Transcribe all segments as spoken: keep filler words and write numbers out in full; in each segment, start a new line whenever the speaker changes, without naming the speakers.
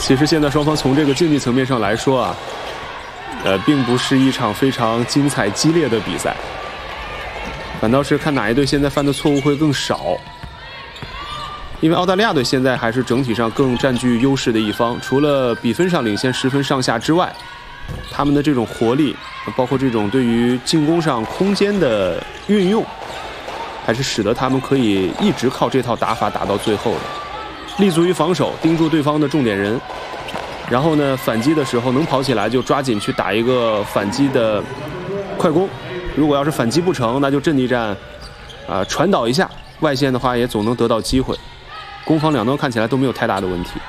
其实现在双方从这个竞技层面上来说啊，呃，并不是一场非常精彩激烈的比赛，反倒是看哪一队现在犯的错误会更少。因为澳大利亚队现在还是整体上更占据优势的一方，除了比分上领先十分上下之外，他们的这种活力，包括这种对于进攻上空间的运用，还是使得他们可以一直靠这套打法打到最后的。立足于防守，盯住对方的重点人，然后呢，反击的时候能跑起来就抓紧去打一个反击的快攻。如果要是反击不成，那就阵地战，啊、呃，传导一下外线的话，也总能得到机会。攻防两端看起来都没有太大的问题。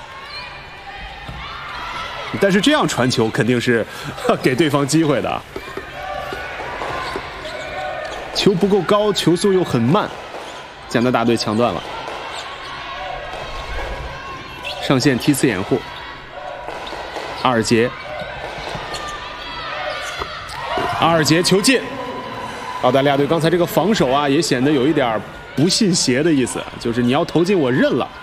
但是这样传球肯定是给对方机会的。球不够高，球速又很慢，加拿大队抢断了。上线梯次掩护，阿尔杰，阿尔杰球进。澳大利亚队刚才这个防守啊，也显得有一点不信邪的意思，就是你要投进我认了。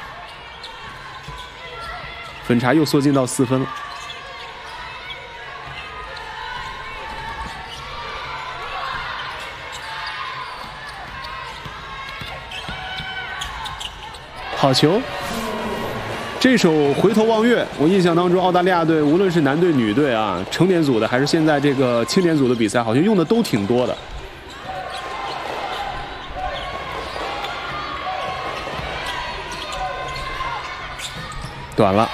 分差又缩进到四分了。好球！这手回头望月，我印象当中，澳大利亚队无论是男队、女队啊，成年组的还是现在这个青年组的比赛，好像用的都挺多的。短了。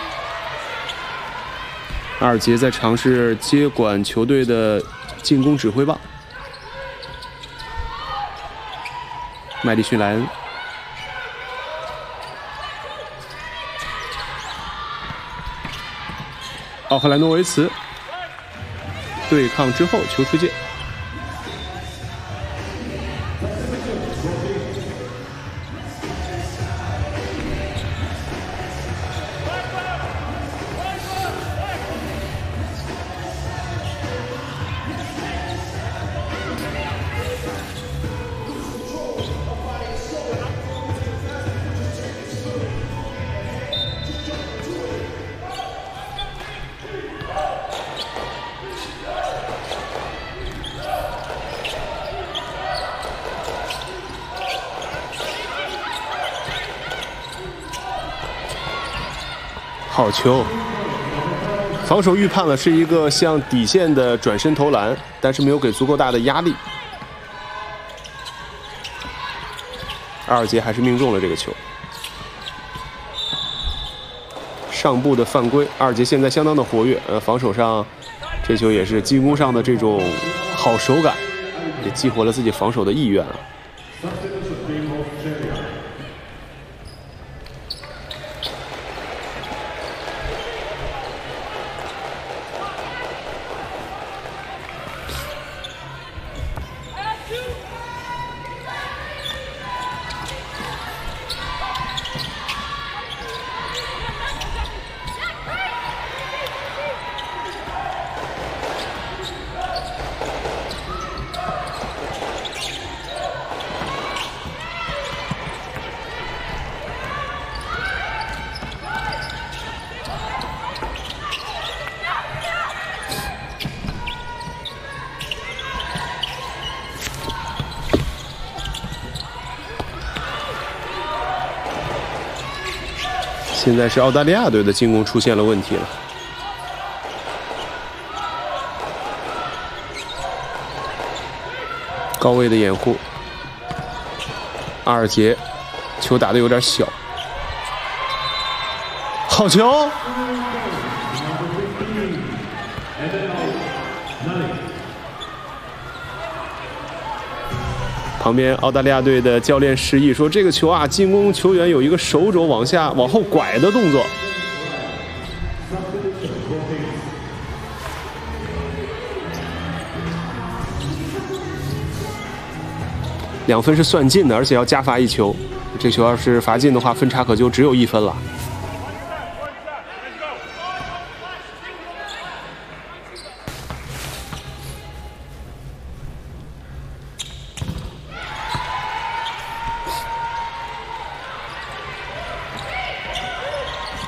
阿尔杰在尝试接管球队的进攻指挥棒。麦迪逊·莱恩。奥赫兰诺维茨对抗之后球出界。好球！防守预判了是一个向底线的转身投篮，但是没有给足够大的压力。阿尔杰还是命中了这个球。上步的犯规，阿尔杰现在相当的活跃，呃，防守上这球也是进攻上的这种好手感，也激活了自己防守的意愿啊。现在是澳大利亚队的进攻出现了问题了。高位的掩护，阿尔杰，球打得有点小，好球！旁边澳大利亚队的教练示意说：“这个球啊，进攻球员有一个手肘往下、往后拐的动作。”两分是算进的，而且要加罚一球。这球要是罚进的话，分差可就只有一分了。